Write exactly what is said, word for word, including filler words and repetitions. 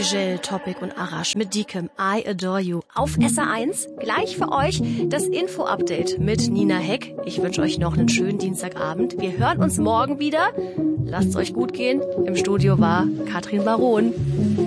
Gigel, Topic und Arash mit Deacon, I Adore You. Auf S R eins gleich für euch das Info-Update mit Nina Heck. Ich wünsche euch noch einen schönen Dienstagabend. Wir hören uns morgen wieder. Lasst es euch gut gehen. Im Studio war Katrin Baron.